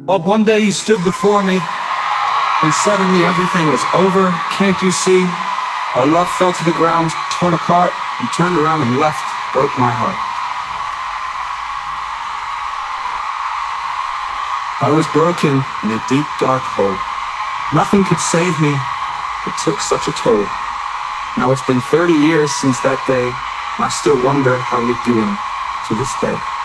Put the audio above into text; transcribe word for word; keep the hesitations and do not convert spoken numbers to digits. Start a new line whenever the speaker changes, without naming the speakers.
But one day you stood before me, and suddenly everything was over. Can't you see? Our love fell to the ground, torn apart, and turned around and left, broke my heart. I was broken in a deep, dark hole. Nothing could save me. It took such a toll. Now it's been thirty years since that day. I still wonder how you're doing to this day.